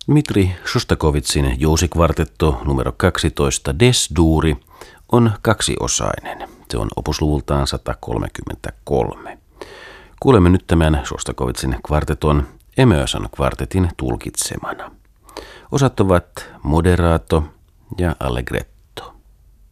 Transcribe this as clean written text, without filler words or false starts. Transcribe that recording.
Dmitri Šostakovičin jousikvartetto numero 12 Des-duuri on kaksiosainen. Se on opusluvultaan 133. Kuulemme nyt tämän Šostakovičin kvarteton Emerson kvartetin tulkitsemana. Osat ovat moderato ja allegretto.